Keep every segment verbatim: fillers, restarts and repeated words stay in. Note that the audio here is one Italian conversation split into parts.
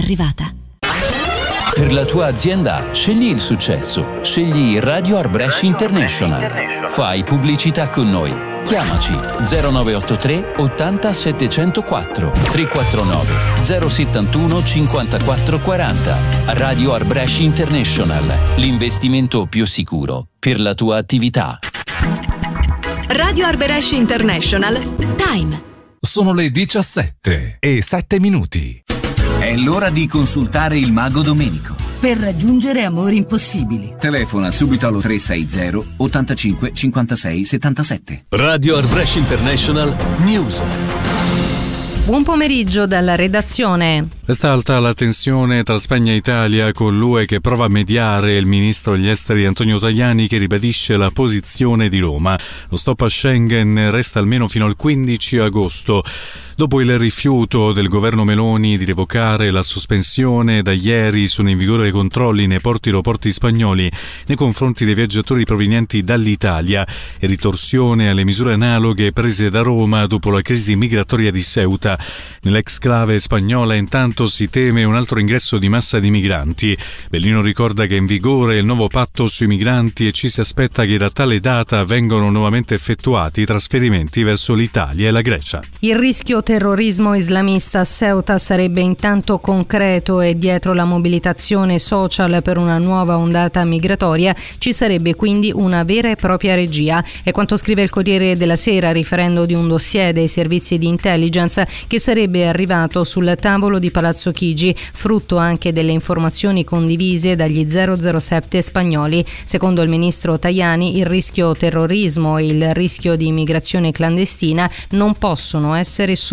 arrivata. Per la tua azienda, scegli il successo. Scegli Radio Arbresh International. Fai pubblicità con noi. Chiamaci zero nove otto tre ottanta settecentoquattro tre quattro nove zero settantuno cinquantaquattro quaranta. Radio Arbresh International, l'investimento più sicuro per la tua attività. Radio Arbresh International. Time. Sono le diciassette e sette minuti. È l'ora di consultare il mago Domenico. Per raggiungere amori impossibili. Telefona subito allo tre sei zero ottantacinque cinquantasei settantasette. Radio Arbresh International News. Buon pomeriggio dalla redazione. Resta alta la tensione tra Spagna e Italia, con l'U E che prova a mediare e il ministro degli esteri Antonio Tajani che ribadisce la posizione di Roma. Lo stop a Schengen resta almeno fino al quindici agosto. Dopo il rifiuto del governo Meloni di revocare la sospensione, da ieri sono in vigore controlli nei porti e aeroporti spagnoli nei confronti dei viaggiatori provenienti dall'Italia e ritorsione alle misure analoghe prese da Roma dopo la crisi migratoria di Ceuta. Nell'exclave spagnola intanto si teme un altro ingresso di massa di migranti. Bellino ricorda che è in vigore il nuovo patto sui migranti e ci si aspetta che da tale data vengano nuovamente effettuati i trasferimenti verso l'Italia e la Grecia. Il rischio terrorismo islamista a Ceuta sarebbe intanto concreto e dietro la mobilitazione social per una nuova ondata migratoria ci sarebbe quindi una vera e propria regia. È quanto scrive il Corriere della Sera riferendo di un dossier dei servizi di intelligence che sarebbe arrivato sul tavolo di Palazzo Chigi, frutto anche delle informazioni condivise dagli zero zero sette spagnoli. Secondo il ministro Tajani il rischio terrorismo e il rischio di immigrazione clandestina non possono essere sottovalutati.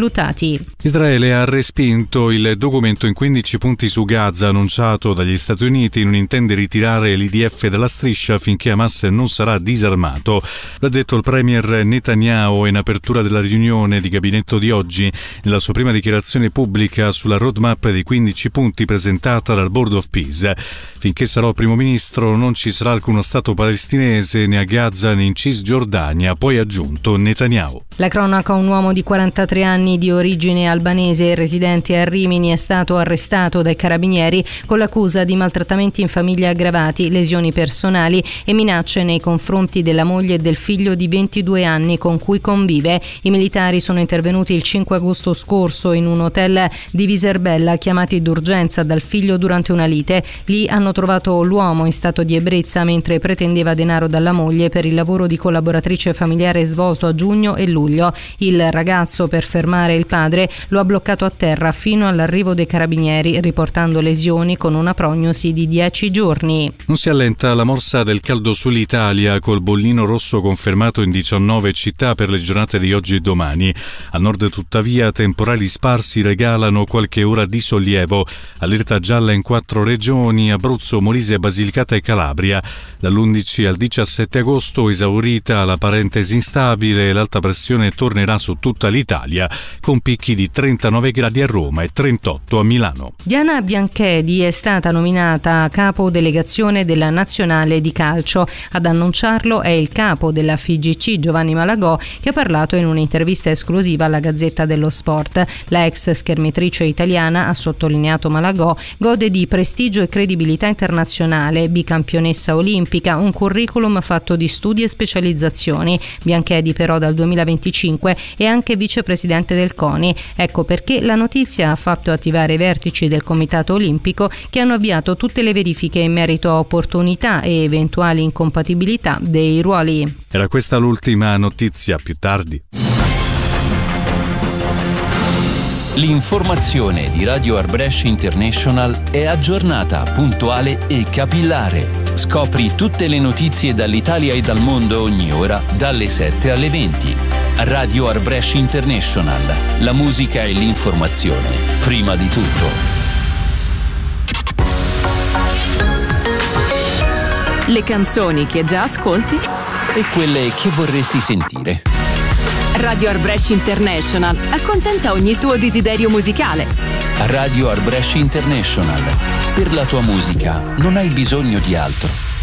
Israele ha respinto il documento in quindici punti su Gaza annunciato dagli Stati Uniti. Non intende ritirare l'I D F dalla striscia finché Hamas non sarà disarmato. L'ha detto il premier Netanyahu in apertura della riunione di gabinetto di oggi, nella sua prima dichiarazione pubblica sulla roadmap dei quindici punti presentata dal Board of Peace. Finché sarò primo ministro non ci sarà alcuno stato palestinese né a Gaza né in Cisgiordania, poi ha aggiunto Netanyahu. La cronaca: un uomo di quarantatré anni di origine albanese residente a Rimini è stato arrestato dai carabinieri con l'accusa di maltrattamenti in famiglia aggravati, lesioni personali e minacce nei confronti della moglie e del figlio di ventidue anni con cui convive. I militari sono intervenuti il cinque agosto scorso in un hotel di Viserbella, chiamati d'urgenza dal figlio durante una lite. Lì hanno trovato l'uomo in stato di ebbrezza mentre pretendeva denaro dalla moglie per il lavoro di collaboratrice familiare svolto a giugno e luglio. Il ragazzo, per fermare il padre, lo ha bloccato a terra fino all'arrivo dei carabinieri, riportando lesioni con una prognosi di dieci giorni. Non si allenta la morsa del caldo sull'Italia, col bollino rosso confermato in diciannove città per le giornate di oggi e domani. A nord tuttavia temporali sparsi regalano qualche ora di sollievo. Allerta gialla in quattro regioni: Abruzzo, Molise, Basilicata e Calabria. Dall'undici al diciassette agosto esaurita la parentesi instabile e l'alta pressione tornerà su tutta l'Italia, con picchi di trentanove gradi a Roma e trentotto a Milano. Diana Bianchedi è stata nominata capo delegazione della nazionale di calcio. Ad annunciarlo è il capo della F I G C Giovanni Malagò, che ha parlato in un'intervista esclusiva alla Gazzetta dello Sport. La ex schermitrice italiana, ha sottolineato Malagò, gode di prestigio e credibilità internazionale, bicampionessa olimpica, un curriculum fatto di studi e specializzazioni. Bianchedi però dal duemilaventicinque è anche vicepresidente del CONI. Ecco perché la notizia ha fatto attivare i vertici del Comitato Olimpico, che hanno avviato tutte le verifiche in merito a opportunità e eventuali incompatibilità dei ruoli. Era questa l'ultima notizia, più tardi. L'informazione di Radio Arbresh International è aggiornata, puntuale e capillare. Scopri tutte le notizie dall'Italia e dal mondo ogni ora, dalle sette alle venti. Radio Arbresh International. La musica e l'informazione, prima di tutto. Le canzoni che già ascolti E quelle che vorresti sentire. Radio Arbresh International accontenta ogni tuo desiderio musicale. Radio Arbresh International. Per la tua musica non hai bisogno di altro.